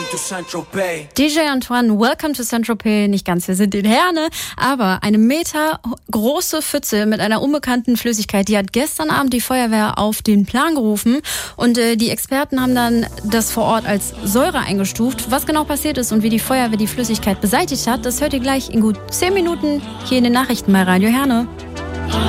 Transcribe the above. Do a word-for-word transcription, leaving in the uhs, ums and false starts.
to Saint-Tropez. D J Antoine, welcome to Saint-Tropez. Nicht ganz, wir sind in Herne, aber eine Meter große Pfütze mit einer unbekannten Flüssigkeit, die hat gestern Abend die Feuerwehr auf den Plan gerufen und äh, die Experten haben dann das vor Ort als Säure eingestuft. Was genau passiert ist und wie die Feuerwehr die Flüssigkeit beseitigt hat, das hört ihr gleich in gut zehn Minuten hier in den Nachrichten bei Radio Herne.